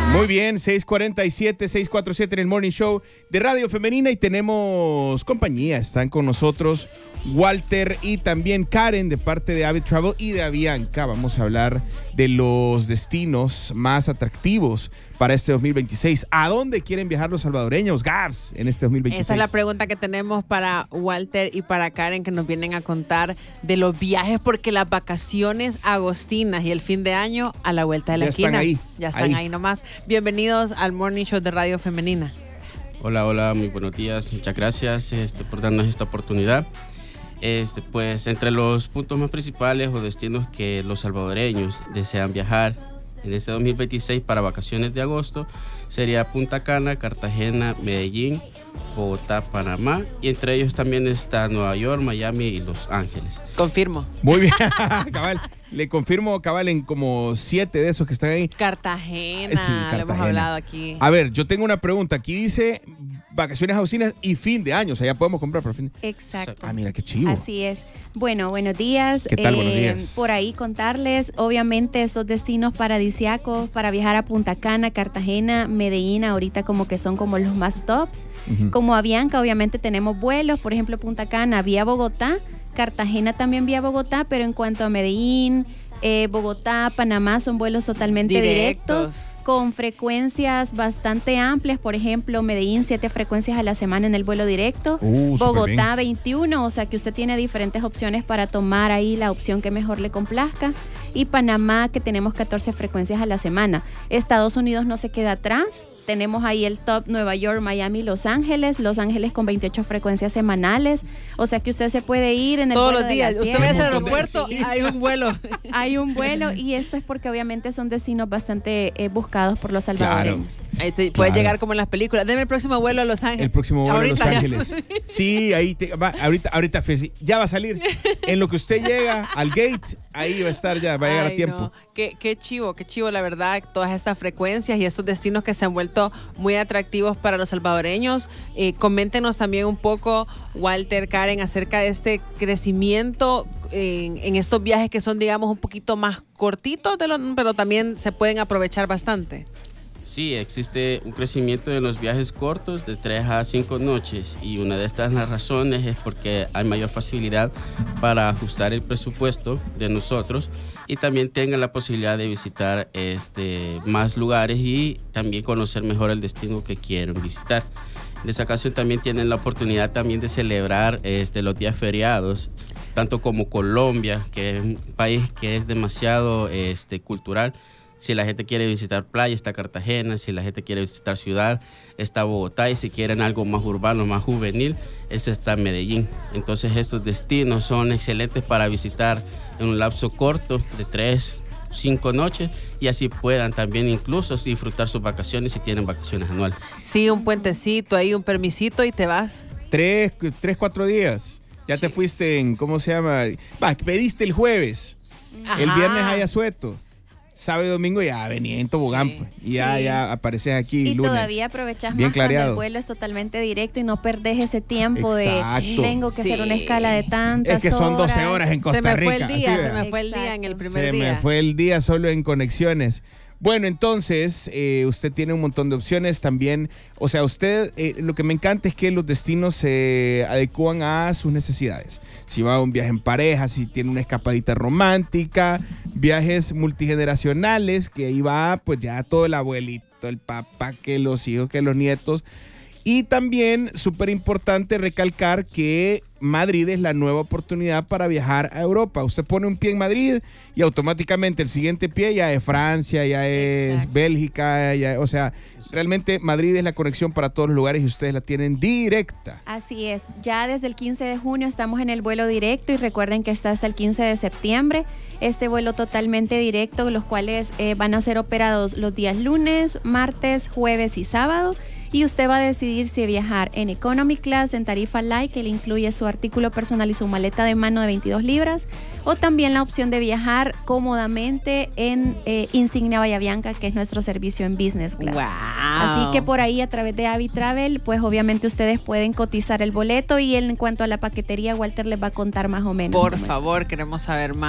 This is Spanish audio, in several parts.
Muy bien, 6:47, 6:47 en el Morning Show de Radio Femenina y tenemos compañía. Están con nosotros Walter y también Karen de parte de Avid Travel y de Avianca. Vamos a hablar de los destinos más atractivos para este 2026. ¿A dónde quieren viajar los salvadoreños, Gabs, en este 2026? Esa es la pregunta que tenemos para Walter y para Karen, que nos vienen a contar de los viajes, porque las vacaciones agostinas y el fin de año a la vuelta de la esquina. Ya están ahí nomás. Bienvenidos al Morning Show de Radio Femenina. Hola, muy buenos días. Muchas gracias por darnos esta oportunidad. Pues entre los puntos más principales o destinos que los salvadoreños desean viajar en este 2026 para vacaciones de agosto sería Punta Cana, Cartagena, Medellín, Bogotá, Panamá, y entre ellos también está Nueva York, Miami y Los Ángeles. Confirmo. Muy bien, cabal. Le confirmo, cabal, en como 7 de esos que están ahí. Cartagena, Sí, Cartagena. lo hemos hablado aquí. A ver, yo tengo una pregunta. Aquí dice vacaciones agostinas y fin de año. O sea, ya podemos comprar para fin de año. Exacto. Ah, mira, qué chivo. Así es. Bueno, buenos días. ¿Qué tal? Buenos días. Por ahí contarles, obviamente, estos destinos paradisíacos para viajar a Punta Cana, Cartagena, Medellín, ahorita como que son como los más tops. Como Avianca, obviamente tenemos vuelos, por ejemplo, Punta Cana vía Bogotá, Cartagena también vía Bogotá, pero en cuanto a Medellín, Bogotá, Panamá son vuelos totalmente directos con frecuencias bastante amplias. Por ejemplo, Medellín 7 frecuencias a la semana en el vuelo directo, Bogotá 21, o sea que usted tiene diferentes opciones para tomar ahí la opción que mejor le complazca, y Panamá, que tenemos 14 frecuencias a la semana. Estados Unidos no se queda atrás, tenemos ahí el top: Nueva York, Miami, Los Ángeles con 28 frecuencias semanales, o sea que usted se puede ir en el todos vuelo los días. de Usted ve al aeropuerto, hay un vuelo. Hay un vuelo, y esto es porque obviamente son destinos bastante buscados por los salvadoreños. Ahí puede llegar como en las películas. Deme el próximo vuelo a Los Ángeles. El próximo vuelo ahorita a Los Ángeles. Sí, ahí ahorita ya va a salir. En lo que usted llega al gate, ahí va a estar ya, va a llegar a tiempo. No. Qué chivo, la verdad, todas estas frecuencias y estos destinos que se han vuelto muy atractivos para los salvadoreños. Coméntenos también un poco, Walter, Karen, acerca de este crecimiento en estos viajes que son, digamos, un poquito más cortitos, pero también se pueden aprovechar bastante. Sí, existe un crecimiento en los viajes cortos de 3 a 5 noches, y una de estas razones es porque hay mayor facilidad para ajustar el presupuesto de nosotros y también tengan la posibilidad de visitar más lugares y también conocer mejor el destino que quieren visitar. En esa ocasión también tienen la oportunidad también de celebrar los días feriados, tanto como Colombia, que es un país que es demasiado cultural. Si la gente quiere visitar playa, está Cartagena. Si la gente quiere visitar ciudad, está Bogotá. Y si quieren algo más urbano, más juvenil, está Medellín. Entonces estos destinos son excelentes para visitar en un lapso corto de 3, 5 noches, y así puedan también incluso disfrutar sus vacaciones si tienen vacaciones anuales. Sí, un puentecito ahí, un permisito y te vas. 3, 4 días. Ya te fuiste en, ¿cómo se llama? Pediste el jueves. Ajá. El viernes allá sueto. Sábado y domingo ya venía en tobogán, pues, y ya apareces aquí y lunes. Todavía aprovechas bien más clareado. Cuando el vuelo es totalmente directo y no perdés ese tiempo. Exacto. De tengo que hacer una escala de tantas horas. Es que son 12 horas en Costa Rica. Se me fue el día en el primer día. Se me fue el día solo en conexiones. Bueno, entonces, usted tiene un montón de opciones también. O sea, usted, lo que me encanta es que los destinos se adecúan a sus necesidades. Si va a un viaje en pareja, si tiene una escapadita romántica, viajes multigeneracionales, que ahí va pues ya todo el abuelito, el papá, que los hijos, que los nietos. Y también, súper importante recalcar que Madrid es la nueva oportunidad para viajar a Europa. Usted pone un pie en Madrid y automáticamente el siguiente pie ya es Francia, ya es Bélgica, o sea, realmente Madrid es la conexión para todos los lugares y ustedes la tienen directa. Así es, ya desde el 15 de junio estamos en el vuelo directo y recuerden que está hasta el 15 de septiembre. Este vuelo totalmente directo, los cuales van a ser operados los días lunes, martes, jueves y sábado. Y usted va a decidir si viajar en Economy Class, en tarifa light, que le incluye su artículo personal y su maleta de mano de 22 libras, o también la opción de viajar cómodamente en Insignia Bahía Bianca, que es nuestro servicio en Business Class. Wow. Así que por ahí, a través de Avid Travel, pues obviamente ustedes pueden cotizar el boleto, y en cuanto a la paquetería, Walter les va a contar más o menos. Por favor, queremos saber más.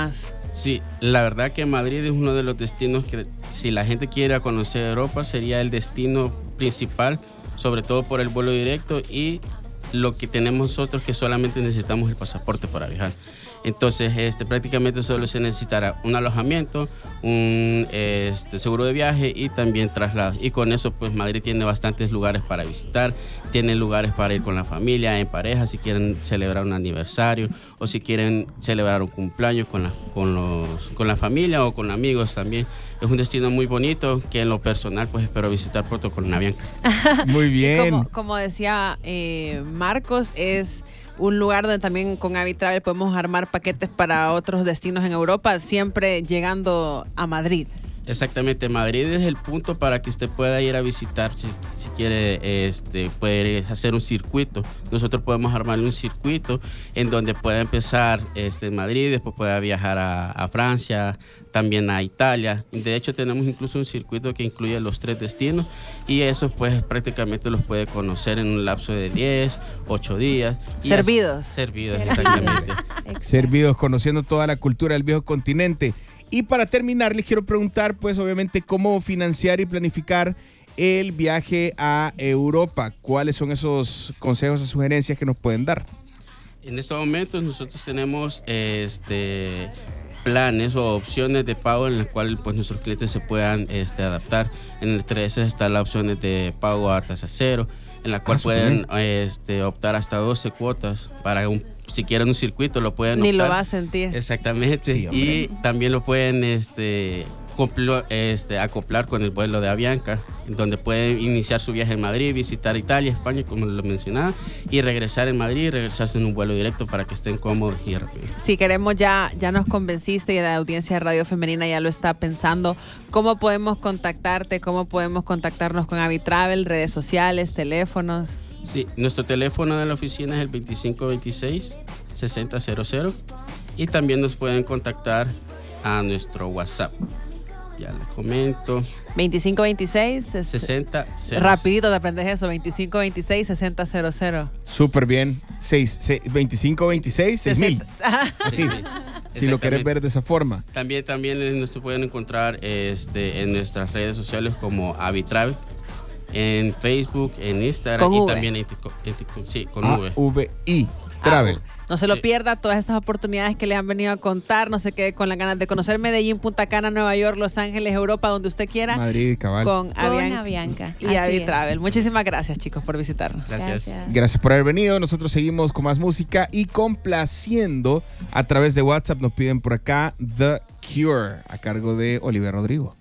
Sí, la verdad que Madrid es uno de los destinos que, si la gente quiere ir a conocer Europa, sería el destino principal, sobre todo por el vuelo directo y lo que tenemos nosotros, que solamente necesitamos el pasaporte para viajar. Entonces, prácticamente solo se necesitará un alojamiento, un seguro de viaje y también traslado. Y con eso, pues Madrid tiene bastantes lugares para visitar, tiene lugares para ir con la familia, en pareja, si quieren celebrar un aniversario o si quieren celebrar un cumpleaños con la familia o con amigos también. Es un destino muy bonito que en lo personal, pues espero visitar pronto con Avianca. Muy bien. Como decía Marcos, es un lugar donde también con Avitravel podemos armar paquetes para otros destinos en Europa, siempre llegando a Madrid. Exactamente, Madrid es el punto para que usted pueda ir a visitar, si quiere puede hacer un circuito. Nosotros podemos armarle un circuito en donde pueda empezar en Madrid, después pueda viajar a Francia, también a Italia. De hecho, tenemos incluso un circuito que incluye los 3 destinos y eso pues prácticamente los puede conocer en un lapso de 10, 8 días. Servidos, exactamente. Servidos, conociendo toda la cultura del viejo continente. Y para terminar, les quiero preguntar, pues obviamente, cómo financiar y planificar el viaje a Europa. ¿Cuáles son esos consejos o sugerencias que nos pueden dar? En estos momentos nosotros tenemos planes o opciones de pago en las cuales pues nuestros clientes se puedan adaptar. Entre esas están las opciones de pago a tasa cero, en la cual pueden optar hasta 12 cuotas para si quieren un circuito lo pueden optar. Ni lo va a sentir. Exactamente. Sí, y también lo pueden acoplar con el vuelo de Avianca, donde pueden iniciar su viaje en Madrid, visitar Italia, España, como lo mencionaba, y regresar en Madrid y regresarse en un vuelo directo para que estén cómodos y rápidos. Si queremos, ya nos convenciste y la audiencia de Radio Femenina ya lo está pensando. ¿Cómo podemos contactarte? ¿Cómo podemos contactarnos con Avitravel? ¿Redes sociales? ¿Teléfonos? Sí, nuestro teléfono de la oficina es el 2526-6000 y también nos pueden contactar a nuestro WhatsApp. Ya les comento. 2526-6000. Rapidito te aprendes eso, 2526-6000. Súper bien. 2526-6000. Así. Si lo quieres ver de esa forma. También nos pueden encontrar en nuestras redes sociales como Avitravel. En Facebook, en Instagram con y V. También en TikTok. Sí, con V. AVI Travel. No se lo pierda, todas estas oportunidades que le han venido a contar. No se quede con las ganas de conocer Medellín, Punta Cana, Nueva York, Los Ángeles, Europa, donde usted quiera. Madrid, cabal. Con Avianca. Y Avitravel. Muchísimas gracias, chicos, por visitarnos. Gracias. Gracias por haber venido. Nosotros seguimos con más música y complaciendo a través de WhatsApp. Nos piden por acá The Cure a cargo de Oliver Rodrigo.